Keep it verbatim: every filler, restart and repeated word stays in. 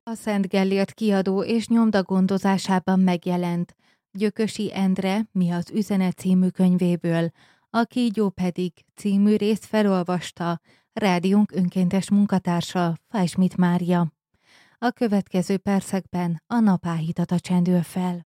A Szent Gellért kiadó és nyomda gondozásában megjelent Gyökösi Endre Mi az üzenet című könyvéből, a Kígyó pedig című részt felolvasta rádiónk önkéntes munkatársa, Fájsmit Mária. A következő percekben a napáhítata csendül fel.